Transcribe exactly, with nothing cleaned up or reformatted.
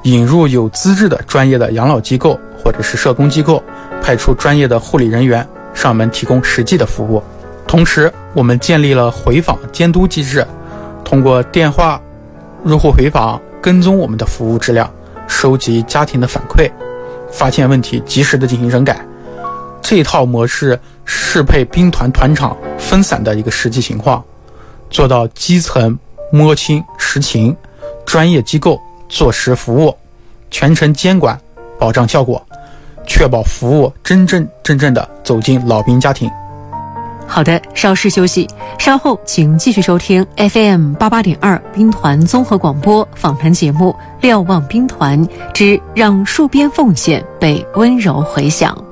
引入有资质的专业的养老机构或者是社工机构，派出专业的护理人员上门提供实际的服务。同时我们建立了回访监督机制，通过电话入户回访跟踪我们的服务质量，收集家庭的反馈，发现问题及时的进行整改。这一套模式适配兵团团场分散的一个实际情况，做到基层摸清实情，专业机构做实服务，全程监管，保障效果，确保服务真正真正的走进老兵家庭。 好的，稍事休息，稍后请继续收听 F M 八八点二兵团综合广播访谈节目《瞭望兵团之让戍边奉献被温柔回响》。